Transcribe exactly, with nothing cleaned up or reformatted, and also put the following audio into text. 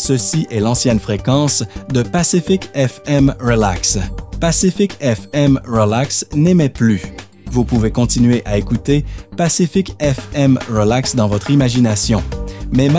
ceci est l'ancienne fréquence de Pacific F M Relax. Pacific F M Relax n'émet plus. Vous pouvez continuer à écouter Pacific F M Relax dans votre imagination. Mais